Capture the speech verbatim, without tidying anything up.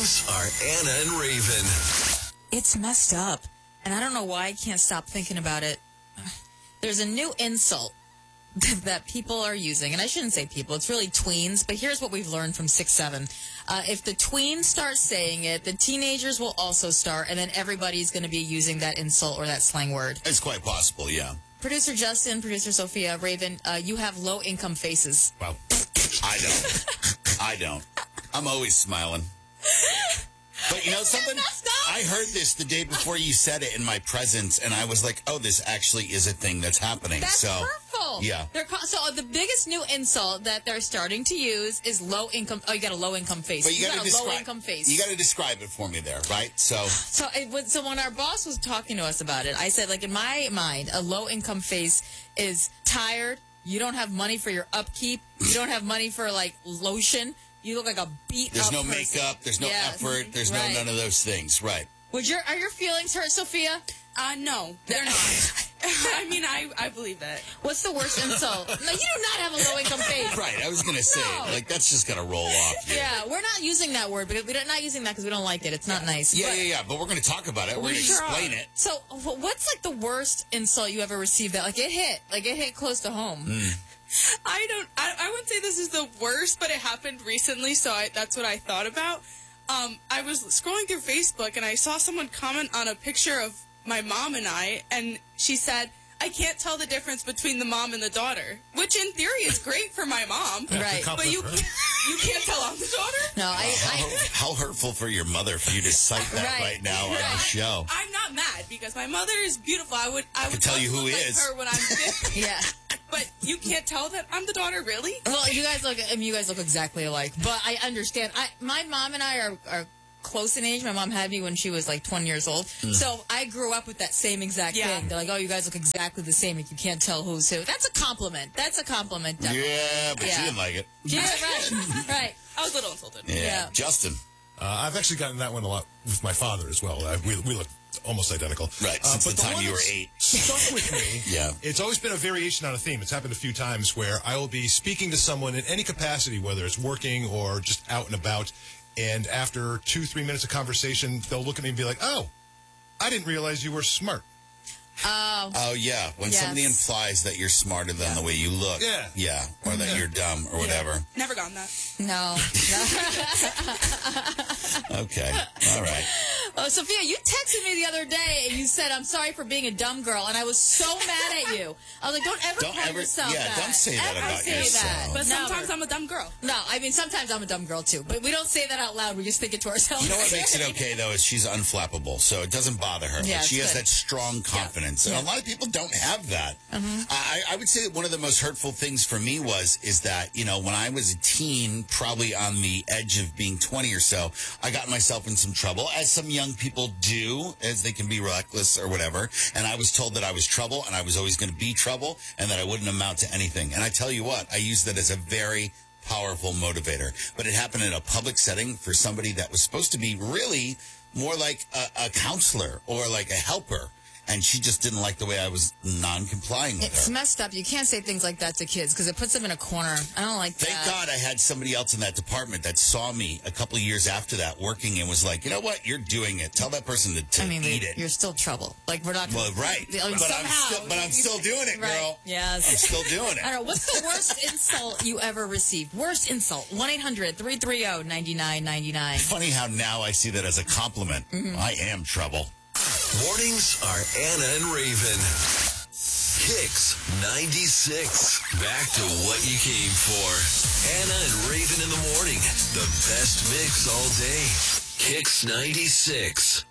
Mornings are Anna and Raven. It's messed up, and I don't know why I can't stop thinking about it. There's a new insult that people are using, and I shouldn't say people, it's really tweens, but here's what we've learned from six seven. Uh, if the tweens start saying it, the teenagers will also start, and then everybody's going to be using that insult or that slang word. It's quite possible, yeah. Producer Justin, producer Sophia, Raven, uh, you have low-income faces. Well, I don't. I don't. I'm always smiling. But you know something? I heard this the day before you said it in my presence, and I was like, oh, this actually is a thing that's happening. That's so, hurtful. Yeah. They're ca- so the biggest new insult that they're starting to use is low-income. Oh, you got a low-income face. But you, you gotta got a describe, low-income face. You got to describe it for me there, right? So, so, it was, so when our boss was talking to us about it, I said, like, in my mind, a low-income face is tired. You don't have money for your upkeep. You don't have money for, like, lotion. You look like a beat There's up no person. makeup. There's no Yeah. effort. There's Right. no none of those things. Right. Would your Are your feelings hurt, Sophia? Uh, no, they're not. I mean, I, I believe that. What's the worst insult? No, you do not have a low-income face. Right. I was going to say, No. like, that's just going to roll off. You. Yeah, we're not using that word because we're not using that because we don't like it. It's not nice. Yeah, But yeah, yeah. But we're going to talk about it. We're going to sure explain are. it. So, wh- what's like the worst insult you ever received that like it hit, like it hit close to home? Mm. I don't. I, I wouldn't say this is the worst, but it happened recently, so I, that's what I thought about. Um, I was scrolling through Facebook and I saw someone comment on a picture of my mom and I, and she said, "I can't tell the difference between the mom and the daughter," which in theory is great for my mom, Right. but you can't, you can't tell I'm the daughter. No, I. How, I how hurtful for your mother for you to cite that right, Right. now on the show. I'm not mad because my mother is beautiful. I would. I, would can tell love you to who look is. like her when I'm fifty. yeah. But you can't tell that I'm the daughter, really? Well, you guys look. I mean, you guys look exactly alike. But I understand. I my mom and I are are close in age. My mom had me when she was like twenty years old. Mm. So I grew up with that same exact Yeah. thing. They're like, "Oh, you guys look exactly the same. Like you can't tell who's who." That's a compliment. That's a compliment. Definitely. Yeah, but Yeah. she didn't like it. Yeah, right, right. I was a little insulted. Yeah. Yeah. Justin. Uh, I've actually gotten that one a lot with my father as well. Uh, we, we look almost identical. Right, Uh, since but the time one you were that's eight. Stuck with me. Yeah. It's always been a variation on a theme. It's happened a few times where I will be speaking to someone in any capacity, whether it's working or just out and about, and after two, three minutes of conversation, they'll look at me and be like, "Oh, I didn't realize you were smart." Oh, Oh, yeah. When Yes. somebody implies that you're smarter than the way you look. Yeah. Yeah. Or that Yeah. you're dumb or whatever. Never gotten that. no. Okay. All right. Oh, Sophia, you texted me the other day and you said, "I'm sorry for being a dumb girl," and I was so mad at you. I was like, "Don't ever Don't call ever- yourself yeah, that. don't say that Ever about say yourself. That. But Never. sometimes I'm a dumb girl. No, I mean, sometimes I'm a dumb girl, too. But we don't say that out loud. We just think it to ourselves. You know what makes it okay, though, is she's unflappable, so it doesn't bother her. Yeah, Like, she it's has good. that strong confidence, and Yeah. a lot of people don't have that. Mm-hmm. I, I would say that one of the most hurtful things for me was, is that, you know, when I was a teen, probably on the edge of being twenty or so, I got myself in some trouble, as some young people do, as they can be reckless or whatever, and I was told that I was trouble, and I was always going to be trouble, and that I wouldn't amount to anything. And I tell you what, I used that as a very powerful motivator. But it happened in a public setting for somebody that was supposed to be really more like a, a counselor or like a helper. And she just didn't like the way I was non-complying with It's her. messed up. You can't say things like that to kids because it puts them in a corner. I don't like Thank that. God I had somebody else in that department that saw me a couple of years after that working and was like, you know what, you're doing it. Tell that person to, to I mean, eat you're, it. you're still trouble. Like, we're not... Well, right. I mean, but, I'm somehow. still, but I'm still doing it, girl. Right. Yes. I'm still doing it. I don't know. What's the worst insult you ever received? Worst insult. one eight hundred three three zero nine nine nine nine. Funny how now I see that as a compliment. Mm-hmm. I am trouble. Mornings are Anna and Raven. Kicks ninety-six. Back to what you came for. Anna and Raven in the morning. The best mix all day. Kicks ninety-six.